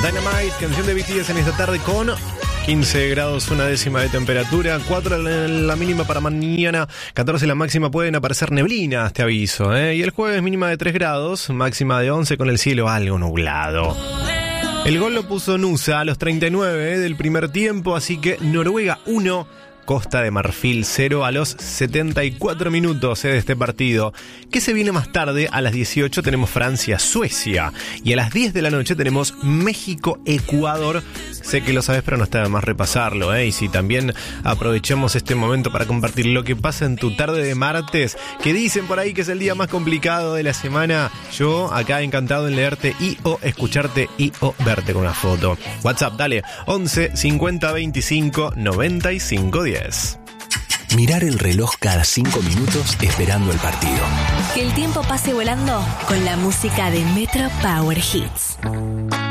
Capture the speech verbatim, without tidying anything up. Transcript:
Dynamite, canción de B T S en esta tarde con quince grados, una décima de temperatura, cuatro la mínima para mañana, catorce la máxima. Pueden aparecer neblinas, te aviso, ¿eh? Y el jueves mínima de tres grados, máxima de once con el cielo algo nublado. El gol lo puso Nusa a los treinta y nueve, ¿eh? del primer tiempo, así que Noruega uno, Costa de Marfil cero a los setenta y cuatro minutos eh, de este partido. ¿Qué se viene más tarde? A las dieciocho tenemos Francia-Suecia y a las diez de la noche tenemos México-Ecuador. Sé que lo sabes, pero no está de más repasarlo, ¿eh? Y si también aprovechamos este momento para compartir lo que pasa en tu tarde de martes, que dicen por ahí que es el día más complicado de la semana. Yo acá encantado en leerte y o escucharte y o verte con una foto. WhatsApp, dale, once cincuenta veinticinco noventa y cinco diez. Mirar el reloj cada cinco minutos esperando el partido. Que el tiempo pase volando con la música de Metro Power Hits.